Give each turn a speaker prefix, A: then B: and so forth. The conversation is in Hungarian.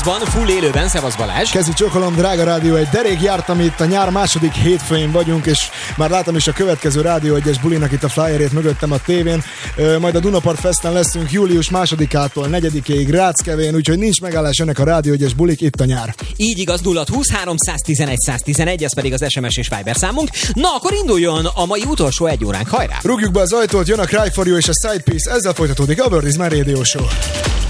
A: van, full élőben, szevasz Balázs.
B: Kezi csokolom, drága rádió, egy derék jártam itt, a nyár második hétfőjén vagyunk, és már látom is a következő Rádió 1-es bulinak itt a flyerét mögöttem a tévén. Majd a Dunapart Festen leszünk július 2-ától 4-ig Ráckevén, úgyhogy nincs megállás ennek a Rádió 1-es bulik, itt a nyár.
A: Így igaz, 0-20 311 111, ez pedig az SMS és Viber számunk. Na, akkor induljon a mai utolsó egy óránk, hajrá!
B: Rúgjuk be az ajtót, jön a Cry For You és a Side Piece, ezzel folytatódik a Bird Is My Radio Show.